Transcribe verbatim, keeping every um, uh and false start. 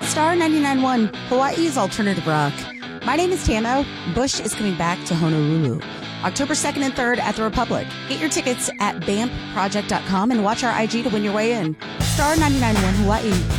Star ninety-nine point one, Hawaii's alternative rock. My name is Tano. Bush is coming back to Honolulu October second and third at the Republic. Get your tickets at bamp project dot com and watch our I G to win your way in. Star ninety-nine point one Hawaii.